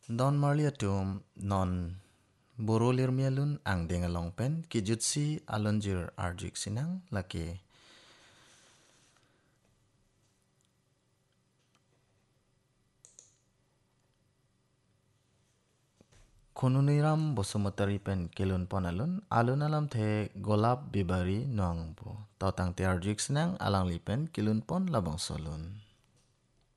Don Marliatum non Borolir mialun ang dengalong pen kijutsi alonjir arjik sinang laki. Kununiram Bosumotari pen kilun ponalun alun alam the golap bibari nong po. Tautang te arjik sinang alang lipen kilun pon labang solun.